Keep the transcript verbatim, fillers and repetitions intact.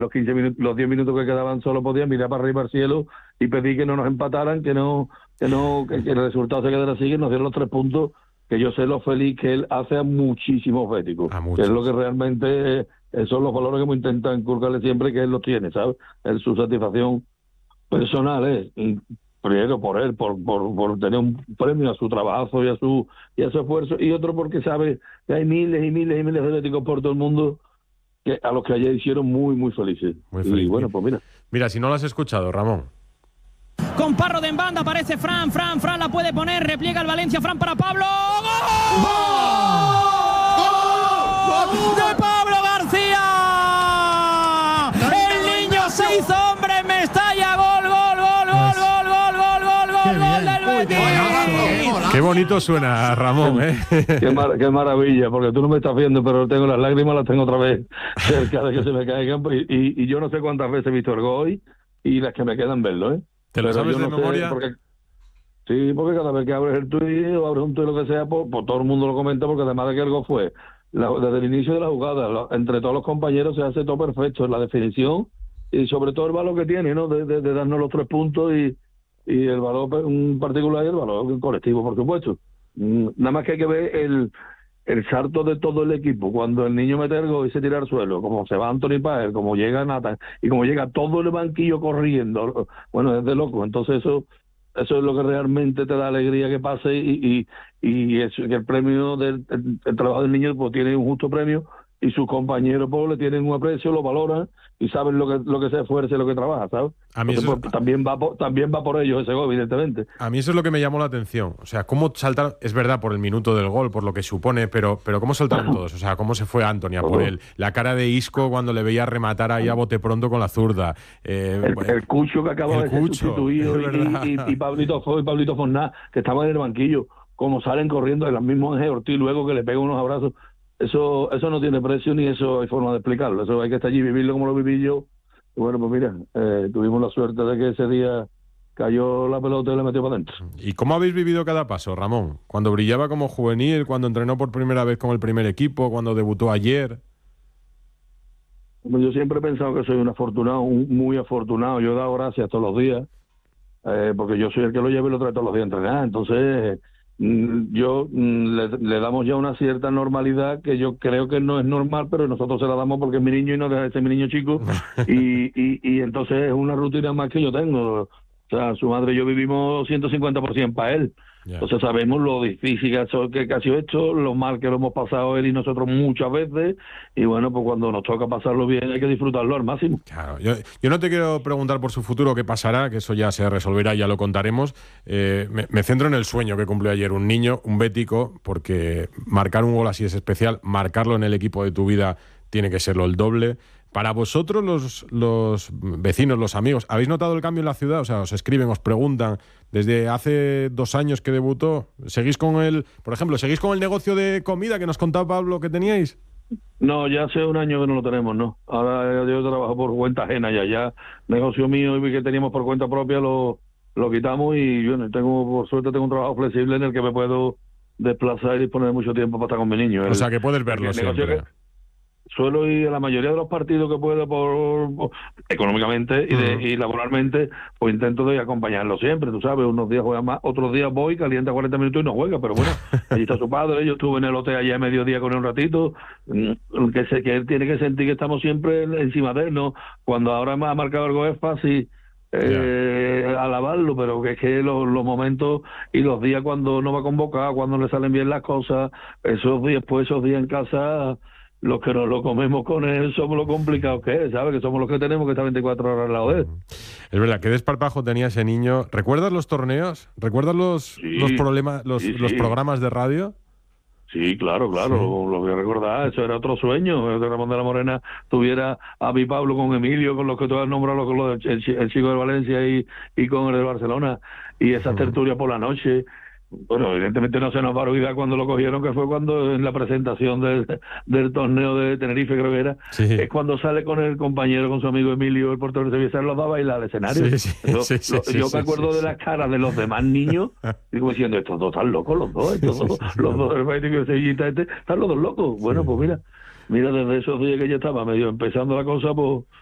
los quince minutos, los diez minutos que quedaban solo podía mirar para arriba al cielo y pedir que no nos empataran, que no, que no, que, que el resultado se quedara así, que nos dieron los tres puntos, que yo sé lo feliz que él hace a muchísimos béticos, que es lo que realmente, eh, esos son los valores que hemos intentado inculcarle siempre, que él los tiene, ¿sabes? Es su satisfacción personal, ¿eh? Y primero por él, por, por, por tener un premio a su trabajo y a su, y a su esfuerzo, y otro porque sabe que hay miles y miles y miles de béticos por todo el mundo que a los que ayer hicieron muy, muy felices. Muy feliz. Y bueno, pues mira. Mira, si no lo has escuchado, Ramón. Con Parro de en banda, aparece Fran, Fran, Fran la puede poner, repliega el Valencia, Fran para Pablo. ¡Gol! ¡Gol! ¡Gol! ¡De Pablo García! ¡El niño se hizo hombre en Mestalla! ¡Gol, gol, gol, gol, gol, gol, gol, gol, gol del Betis! Qué bonito suena, Ramón, ¿eh? Qué, mar, qué maravilla, porque tú no me estás viendo, pero tengo las lágrimas, las tengo otra vez cerca de que se me caigan. Y, y, y yo no sé cuántas veces he visto el gol hoy y las que me quedan verlo, ¿eh? ¿Te lo pero sabes yo no de memoria? Sé porque, sí, porque cada vez que abres el tuit o abres un tuit, lo que sea, pues, pues todo el mundo lo comenta, porque además de que el gol fue, la, desde el inicio de la jugada, lo, entre todos los compañeros se hace todo perfecto, la definición y sobre todo el valor que tiene, ¿no? De, de, de darnos los tres puntos y, y el valor un particular y el valor colectivo, por supuesto. Nada más que hay que ver el, el salto de todo el equipo, cuando el niño mete el gol y se tira al suelo, como se va Anthony Páez, como llega Nathan, y como llega todo el banquillo corriendo, bueno, es de loco. Entonces eso eso es lo que realmente te da alegría que pase, y, y, y es que el premio del el, el trabajo del niño pues tiene un justo premio, y sus compañeros pues le tienen un aprecio, lo valoran y saben lo que lo que se esfuerza y lo que trabaja, ¿sabes? A mí Entonces, eso... pues, también va por, también va por ellos ese gol, evidentemente. A mí eso es lo que me llamó la atención. O sea, cómo saltaron, es verdad, por el minuto del gol, por lo que supone, pero, pero cómo saltaron todos. O sea, cómo se fue Anthony a por él. La cara de Isco cuando le veía rematar ahí a bote pronto con la zurda. Eh, el, el Cucho que acaba de ser Cucho, sustituido y, y, y Pablito Fo y Pablito Forná, que estaban en el banquillo, como salen corriendo, el mismo Ángel Ortiz luego que le pega unos abrazos. Eso eso no tiene precio ni eso hay forma de explicarlo. Eso hay que estar allí y vivirlo como lo viví yo. Y bueno, pues mira, eh, tuvimos la suerte de que ese día cayó la pelota y le metió para adentro. ¿Y cómo habéis vivido cada paso, Ramón? Cuando brillaba como juvenil, cuando entrenó por primera vez con el primer equipo, cuando debutó ayer. Yo siempre he pensado que soy un afortunado, un muy afortunado. Yo he dado gracias todos los días, eh, porque yo soy el que lo lleva y lo trae todos los días a entrenar. Entonces, yo le, le damos ya una cierta normalidad que yo creo que no es normal, pero nosotros se la damos porque es mi niño y no deja de ser mi niño chico. y, y, y entonces es una rutina más que yo tengo. O sea, su madre y yo vivimos ciento cincuenta por ciento para él. Yeah. Entonces sabemos lo difícil que, que ha sido esto, lo mal que lo hemos pasado él y nosotros muchas veces, y bueno, pues cuando nos toca pasarlo bien hay que disfrutarlo al máximo. Claro, yo, yo no te quiero preguntar por su futuro qué pasará, que eso ya se resolverá, ya lo contaremos. Eh, me, me centro en el sueño que cumplió ayer un niño, un bético, porque marcar un gol así es especial, marcarlo en el equipo de tu vida tiene que serlo el doble. Para vosotros, los, los vecinos, los amigos, ¿habéis notado el cambio en la ciudad? O sea, os escriben, os preguntan, desde hace dos años que debutó, ¿seguís con el, por ejemplo, seguís con el negocio de comida que nos contaba Pablo que teníais? No, ya hace un año que no lo tenemos, ¿no? Ahora yo trabajo por cuenta ajena ya, ya negocio mío y que teníamos por cuenta propia lo, lo quitamos y bueno, tengo, por suerte tengo un trabajo flexible en el que me puedo desplazar y disponer mucho tiempo para estar con mi niño. O sea, que puedes verlo siempre. Suelo ir a la mayoría de los partidos que puedo por, por económicamente y, de, uh-huh. y laboralmente, pues intento de acompañarlo siempre, tú sabes, unos días juega más, otros días voy, calienta cuarenta minutos y no juega, pero bueno, allí está su padre, yo estuve en el hotel allá a mediodía con él un ratito, que, se, que él tiene que sentir que estamos siempre encima de él, ¿no? Cuando ahora me ha marcado algo es fácil eh, yeah. alabarlo, pero que es que los, los momentos y los días cuando no va a convocar, cuando le salen bien las cosas, esos días, pues esos días en casa... Los que nos lo comemos con él somos lo complicados que es, ¿sabes? Que somos los que tenemos que estar veinticuatro horas al lado de él. Es verdad, qué desparpajo tenía ese niño. ¿Recuerdas los torneos? ¿Recuerdas los, sí, los problemas, los, sí, sí. los programas de radio? Sí, claro, claro, sí. lo, lo voy a recordar. Eso era otro sueño, que Ramón de la Morena tuviera a mi Pablo con Emilio, con los que tú has nombrado, con los, el, el chico de Valencia y, y con el de Barcelona, y esa uh-huh. tertulia por la noche. Bueno, evidentemente no se nos va a olvidar cuando lo cogieron, que fue cuando en la presentación del, del torneo de Tenerife, creo que era, sí. es cuando sale con el compañero, con su amigo Emilio, el portero de Sevilla, se los da a bailar al escenario. Sí, sí, Eso, sí, sí, lo, sí, yo sí, me acuerdo sí, de las caras de los demás niños, digo diciendo, estos dos están locos, los dos, estos dos, sí, sí, los dos del Bayern y el Sevillita este, están los dos locos. Bueno, sí. pues mira, mira, desde esos días que ya estaba medio empezando la cosa, pues